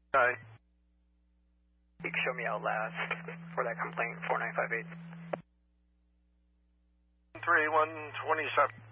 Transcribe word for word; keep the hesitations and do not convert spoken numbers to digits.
Aye. You can show me out last for that complaint, four nine five eight. three one twenty-seven.